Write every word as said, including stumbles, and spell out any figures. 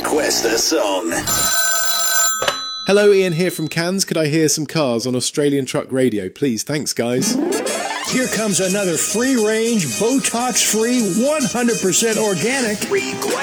Request a song. Hello, Ian here from Cairns. Could I hear some cars on Australian Truck Radio, please? Thanks, guys. Here comes another free-range, Botox-free, one hundred percent organic